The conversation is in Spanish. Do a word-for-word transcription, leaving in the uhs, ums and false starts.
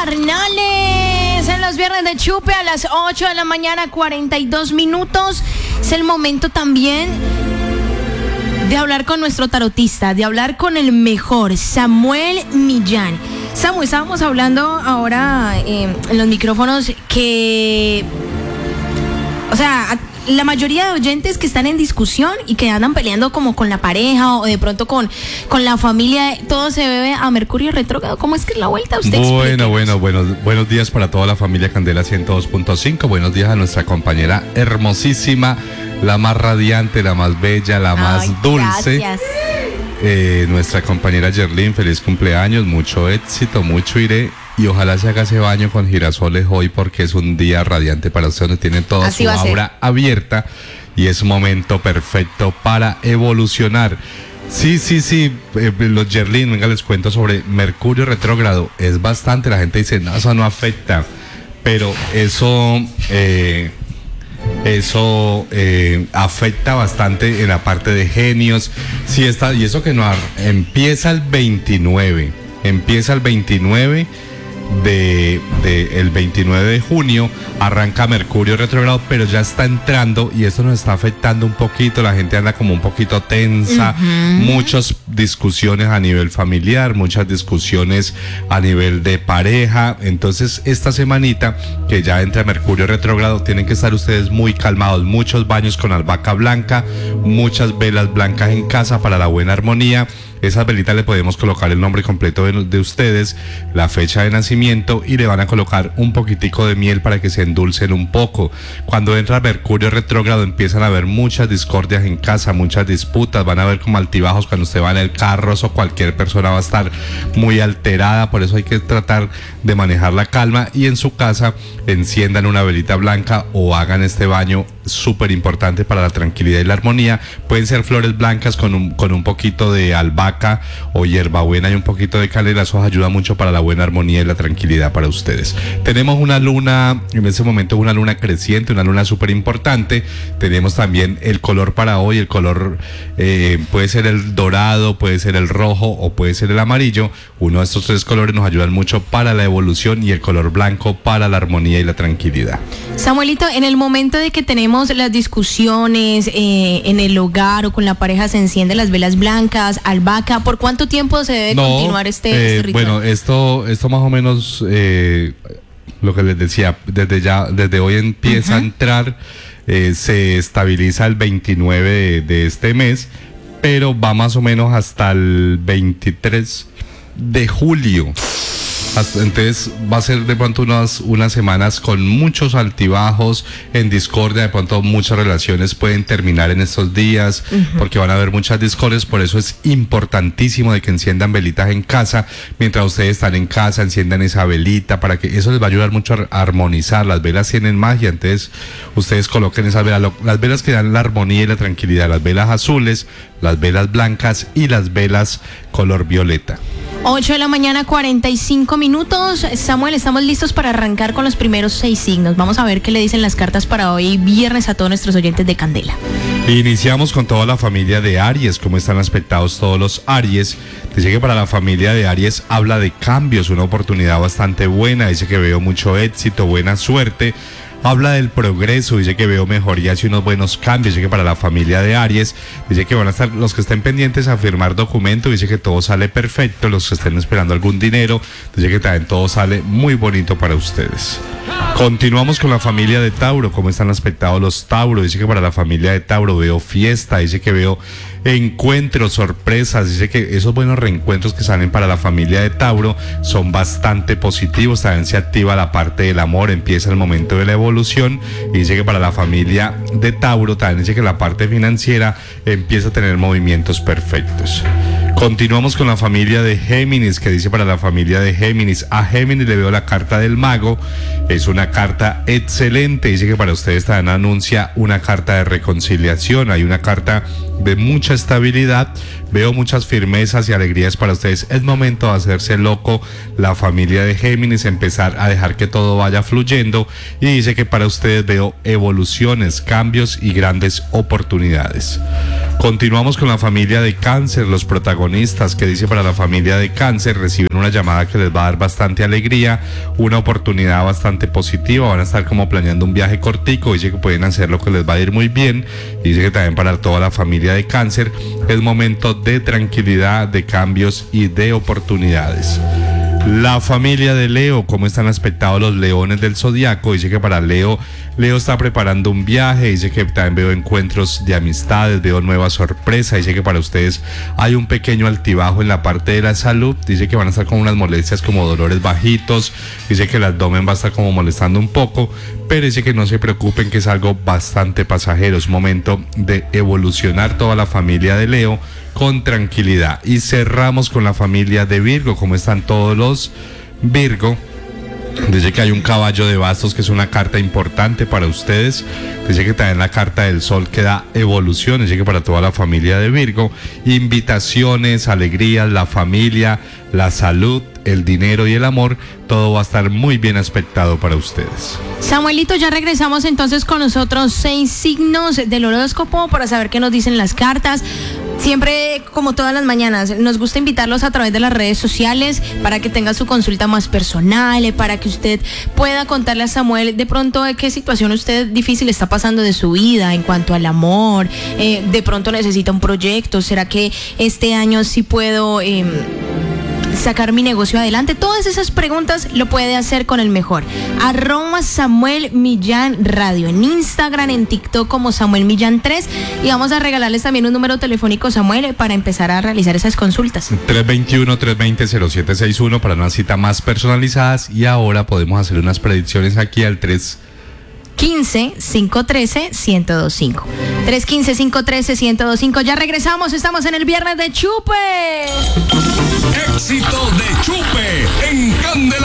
carnales. En los viernes de chupe a las ocho de la mañana, cuarenta y dos minutos. Es el momento también de hablar con nuestro tarotista, de hablar con el mejor, Samuel Millán. Samuel, estábamos hablando ahora eh, en los micrófonos que, o sea, la mayoría de oyentes que están en discusión y que andan peleando como con la pareja o de pronto con, con la familia, todo se debe a Mercurio retrógrado. ¿Cómo es que es la vuelta? Usted bueno, bueno, bueno, buenos días para toda la familia Candela ciento dos punto cinco. Buenos días a nuestra compañera hermosísima, la más radiante, la más bella, la más Ay, dulce. Gracias. Eh, nuestra compañera Yerlin, feliz cumpleaños, mucho éxito, mucho iré. Y ojalá se haga ese baño con girasoles hoy porque es un día radiante para usted, donde tiene toda Así su va a ser. aura abierta y es un momento perfecto para evolucionar. Sí, sí, sí, eh, los Yerlin, venga, les cuento sobre Mercurio retrógrado. Es bastante, la gente dice, no, eso no afecta, pero eso... Eh, Eso eh, afecta bastante en la parte de genios. Sí, está, y eso que no empieza el veintinueve, empieza el veintinueve de, de el veintinueve de junio, arranca Mercurio retrógrado, pero ya está entrando y eso nos está afectando un poquito. La gente anda como un poquito tensa, uh-huh. Muchas discusiones a nivel familiar, muchas discusiones a nivel de pareja. Entonces esta semanita que ya entra Mercurio retrógrado, tienen que estar ustedes muy calmados, muchos baños con albahaca blanca, muchas velas blancas en casa para la buena armonía. Esas velitas le podemos colocar el nombre completo de, de ustedes, la fecha de nacimiento, y le van a colocar un poquitico de miel para que se endulcen un poco. Cuando entra Mercurio retrógrado empiezan a haber muchas discordias en casa, muchas disputas, van a haber como altibajos cuando usted va en el carro, o cualquier persona va a estar muy alterada. Por eso hay que tratar de manejar la calma, y en su casa enciendan una velita blanca o hagan este baño súper importante para la tranquilidad y la armonía. Pueden ser flores blancas con un, con un poquito de albahaca o hierbabuena y un poquito de canela. Eso ayuda mucho para la buena armonía y la tranquilidad para ustedes. Tenemos una luna, en ese momento una luna creciente, una luna súper importante. Tenemos también el color para hoy, el color eh, puede ser el dorado, puede ser el rojo o puede ser el amarillo. Uno de estos tres colores nos ayudan mucho para la evolución, y el color blanco para la armonía y la tranquilidad. Samuelito, en el momento de que tenemos las discusiones eh, en el hogar o con la pareja, se encienden las velas blancas, albahaca, ¿por cuánto tiempo se debe no, continuar este, eh, este ritual? Bueno, esto, esto más o menos, eh, lo que les decía, desde ya, desde hoy empieza uh-huh. a entrar, eh, se estabiliza el veintinueve de, de este mes, pero va más o menos hasta el veintitrés de julio. Entonces va a ser de pronto unas, unas semanas con muchos altibajos, en discordia. De pronto muchas relaciones pueden terminar en estos días, uh-huh. porque van a haber muchas discordias. Por eso es importantísimo de que enciendan velitas en casa. Mientras ustedes están en casa, enciendan esa velita, para que eso les va a ayudar mucho a armonizar. Las velas tienen magia, entonces ustedes coloquen esas velas, las velas que dan la armonía y la tranquilidad, las velas azules, las velas blancas y las velas color violeta. ocho de la mañana, cuarenta y cinco minutos. Samuel, estamos listos para arrancar con los primeros seis signos. Vamos a ver qué le dicen las cartas para hoy viernes a todos nuestros oyentes de Candela. Iniciamos con toda la familia de Aries. ¿Cómo están aspectados todos los Aries? Dice que para la familia de Aries habla de cambios, una oportunidad bastante buena. Dice que veo mucho éxito, buena suerte. Habla del progreso, dice que veo mejorías y unos buenos cambios. Dice que para la familia de Aries, dice que van a estar los que estén pendientes a firmar documento, dice que todo sale perfecto. Los que estén esperando algún dinero, dice que también todo sale muy bonito para ustedes. Continuamos con la familia de Tauro. ¿Cómo están aspectados los Tauro? Dice que para la familia de Tauro veo fiesta, dice que veo encuentros, sorpresas. Dice que esos buenos reencuentros que salen para la familia de Tauro son bastante positivos. También se activa la parte del amor, empieza el momento de la evolución. Y dice que para la familia de Tauro también dice que la parte financiera empieza a tener movimientos perfectos. Continuamos con la familia de Géminis, que dice para la familia de Géminis, a Géminis le veo la carta del mago, es una carta excelente. Dice que para ustedes también anuncia una carta de reconciliación, hay una carta de mucha estabilidad, veo muchas firmezas y alegrías para ustedes. Es momento de hacerse loco la familia de Géminis, empezar a dejar que todo vaya fluyendo, y dice que para ustedes veo evoluciones, cambios y grandes oportunidades. Continuamos con la familia de Cáncer. Los protagonistas, que dice para la familia de Cáncer, reciben una llamada que les va a dar bastante alegría, una oportunidad bastante positiva. Van a estar como planeando un viaje cortico. Dice que pueden hacer lo que les va a ir muy bien. Dice que también para toda la familia de Cáncer es momento de tranquilidad, de cambios y de oportunidades. La familia de Leo, ¿cómo están aspectados los leones del zodiaco? Dice que para Leo, Leo está preparando un viaje. Dice que también veo encuentros de amistades, veo nuevas sorpresas. Dice que para ustedes hay un pequeño altibajo en la parte de la salud. Dice que van a estar con unas molestias como dolores bajitos. Dice que el abdomen va a estar como molestando un poco, pero dice que no se preocupen, que es algo bastante pasajero. Es momento de evolucionar toda la familia de Leo con tranquilidad. Y cerramos con la familia de Virgo. ¿Cómo están todos los Virgo? Dice que hay un caballo de bastos, que es una carta importante para ustedes. Dice que también la carta del sol que da evolución. Dice que para toda la familia de Virgo, invitaciones, alegrías, la familia, la salud, el dinero y el amor, todo va a estar muy bien aspectado para ustedes. Samuelito, ya regresamos entonces con nosotros seis signos del horóscopo para saber qué nos dicen las cartas. Siempre, como todas las mañanas, nos gusta invitarlos a través de las redes sociales para que tenga su consulta más personal, eh, para que usted pueda contarle a Samuel de pronto de qué situación usted difícil está pasando de su vida en cuanto al amor. Eh, de pronto necesita un proyecto. ¿Será que este año sí puedo eh, sacar mi negocio adelante? Todas esas preguntas lo puede hacer con el mejor. Arroba Samuel Millán Radio. En Instagram, en TikTok como Samuel Millán tres. Y vamos a regalarles también un número telefónico, Samuel, para empezar a realizar esas consultas. tres dos uno, tres dos cero, cero siete seis uno para una cita más personalizadas. Y ahora podemos hacer unas predicciones aquí al tres uno cinco, cinco uno tres, uno cero dos cinco. tres uno cinco, cinco uno tres, uno cero dos cinco. Ya regresamos, estamos en el viernes de Chupe. Éxito de Chupe en Candela.